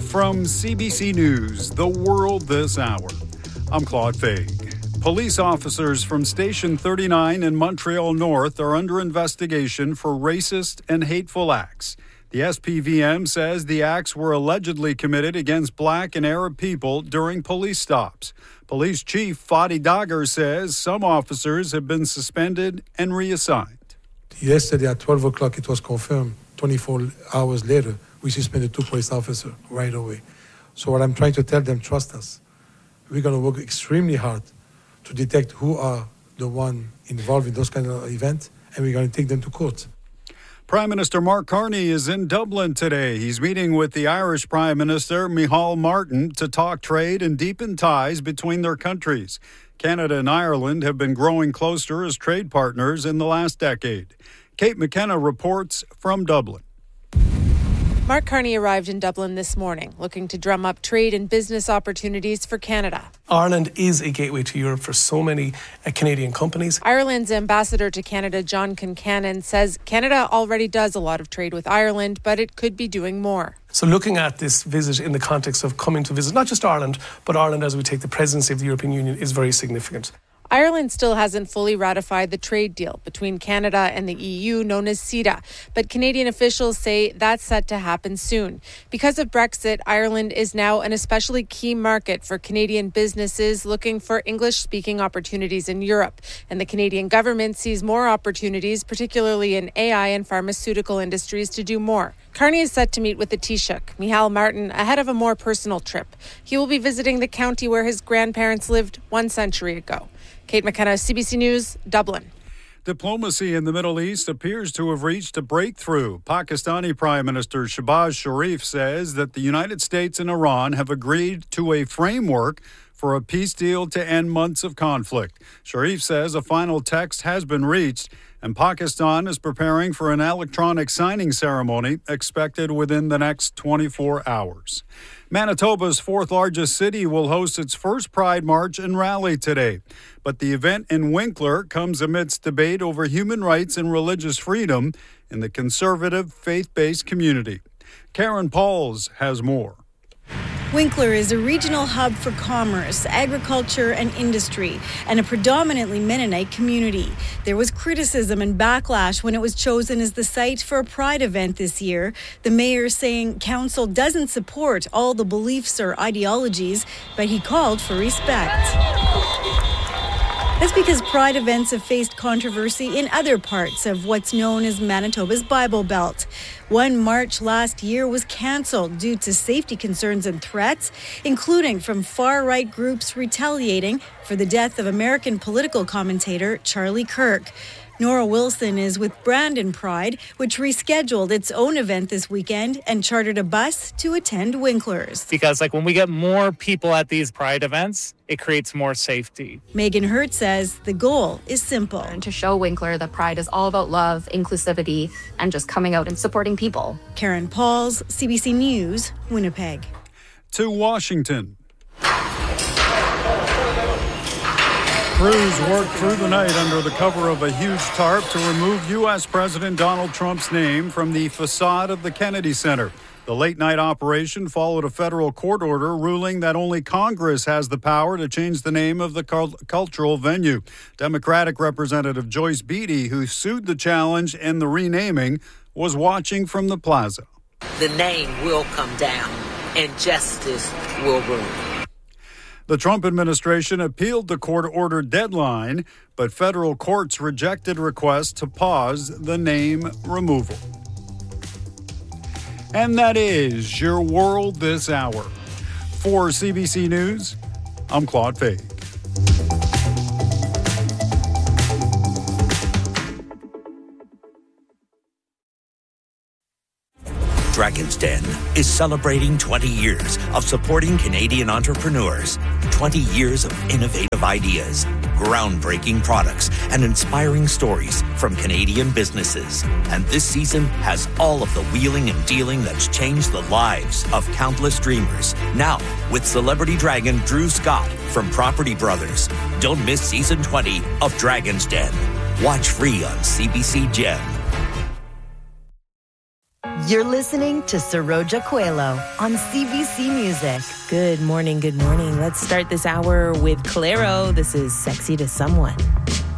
From CBC News, The World This Hour, I'm Claude Faig. Police officers from Station 39 in Montreal North are under investigation for racist and hateful acts. The SPVM says the acts were allegedly committed against Black and Arab people during police stops. Police Chief Fadi Dagher says some officers have been suspended and reassigned. Yesterday at 12 o'clock it was confirmed. 24 hours later, we suspended 2 police officers right away. So what I'm trying to tell them, trust us. We're going to work extremely hard to detect who are the one involved in those kind of events, and we're going to take them to court. Prime Minister Mark Carney is in Dublin today. He's meeting with the Irish Prime Minister, Micheál Martin, to talk trade and deepen ties between their countries. Canada and Ireland have been growing closer as trade partners in the last decade. Kate McKenna reports from Dublin. Mark Carney arrived in Dublin this morning, looking to drum up trade and business opportunities for Canada. Ireland is a gateway to Europe for so many Canadian companies. Ireland's ambassador to Canada, John Concannon, says Canada already does a lot of trade with Ireland, but it could be doing more. So looking at this visit in the context of coming to visit not just Ireland, but Ireland as we take the presidency of the European Union is very significant. Ireland still hasn't fully ratified the trade deal between Canada and the EU known as CETA, but Canadian officials say that's set to happen soon. Because of Brexit, Ireland is now an especially key market for Canadian businesses looking for English-speaking opportunities in Europe, and the Canadian government sees more opportunities, particularly in AI and pharmaceutical industries, to do more. Carney is set to meet with the Taoiseach, Micheál Martin, ahead of a more personal trip. He will be visiting the county where his grandparents lived 1 century ago. Kate McKenna, CBC News, Dublin. Diplomacy in the Middle East appears to have reached a breakthrough. Pakistani Prime Minister Shehbaz Sharif says that the United States and Iran have agreed to a framework for a peace deal to end months of conflict. Sharif says a final text has been reached, and Pakistan is preparing for an electronic signing ceremony expected within the next 24 hours. Manitoba's fourth largest city will host its first Pride March and rally today. But the event in Winkler comes amidst debate over human rights and religious freedom in the conservative faith-based community. Karen Pauls has more. Winkler is a regional hub for commerce, agriculture and industry, and a predominantly Mennonite community. There was criticism and backlash when it was chosen as the site for a Pride event this year. The mayor saying council doesn't support all the beliefs or ideologies, but he called for respect. That's because Pride events have faced controversy in other parts of what's known as Manitoba's Bible Belt. One march last year was cancelled due to safety concerns and threats, including from far-right groups retaliating for the death of American political commentator Charlie Kirk. Nora Wilson is with Brandon Pride, which rescheduled its own event this weekend and chartered a bus to attend Winkler's. Because when we get more people at these Pride events, it creates more safety. Megan Hurt says the goal is simple. And to show Winkler that Pride is all about love, inclusivity, and just coming out and supporting people. Karen Pauls, CBC News, Winnipeg. To Washington. Crews worked through the night under the cover of a huge tarp to remove U.S. President Donald Trump's name from the facade of the Kennedy Center. The late-night operation followed a federal court order ruling that only Congress has the power to change the name of the cultural venue. Democratic Representative Joyce Beatty, who sued the challenge and the renaming, was watching from the plaza. The name will come down and justice will rule. The Trump administration appealed the court-ordered deadline, but federal courts rejected requests to pause the name removal. And that is your world this hour. For CBC News, I'm Claude Faig. Dragon's Den is celebrating 20 years of supporting Canadian entrepreneurs, 20 years of innovative ideas, groundbreaking products, and inspiring stories from Canadian businesses. And this season has all of the wheeling and dealing that's changed the lives of countless dreamers. Now, with celebrity dragon Drew Scott from Property Brothers. Don't miss season 20 of Dragon's Den. Watch free on CBC Gem. You're listening to Saroja Coelho on CBC Music. Good morning, good morning. Let's start this hour with Clairo. This is Sexy to Someone.